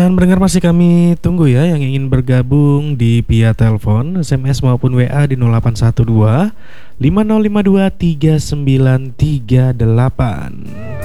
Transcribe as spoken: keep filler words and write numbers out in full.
Dan pendengar masih kami tunggu ya yang ingin bergabung di via telepon, S M S maupun W A di nol delapan satu dua lima nol lima dua tiga sembilan tiga delapan.